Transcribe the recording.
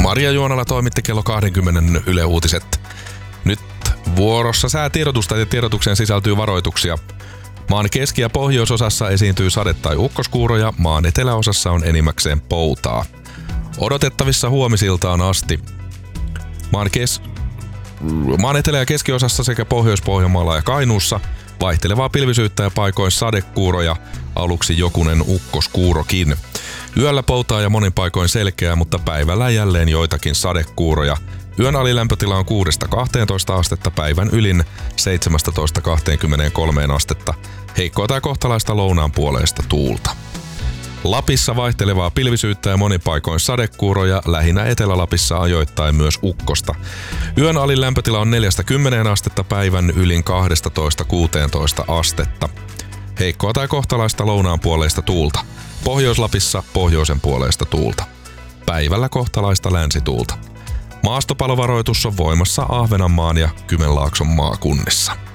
Maria Juonala toimitti kello 20 Yle Uutiset. Nyt vuorossa säätiedotusta ja tiedotukseen sisältyy varoituksia. Maan keski- ja pohjoisosassa esiintyy sade- tai ukkoskuuroja, maan eteläosassa on enimmäkseen poutaa. Odotettavissa huomisiltaan asti. Maan etelä- ja keskiosassa sekä Pohjois-Pohjanmaalla ja Kainuussa vaihtelevaa pilvisyyttä ja paikoin sadekuuroja, aluksi jokunen ukkoskuurokin. Yöllä poutaa ja monin paikoin selkeää, mutta päivällä jälleen joitakin sadekuuroja. Yön alilämpötila on 6-12 astetta, päivän ylin 17-23 astetta. Heikkoa tai kohtalaista lounaan puoleista tuulta. Lapissa vaihtelevaa pilvisyyttä ja monin paikoin sadekuuroja, lähinnä Etelä-Lapissa ajoittain myös ukkosta. Yön alin lämpötila on 4-10 astetta, päivän ylin 12-16 astetta. Heikkoa tai kohtalaista lounaan puoleista tuulta. Pohjois-Lapissa pohjoisen puoleista tuulta. Päivällä kohtalaista länsituulta. Maastopalovaroitus on voimassa Ahvenanmaan ja Kymenlaakson maakunnissa.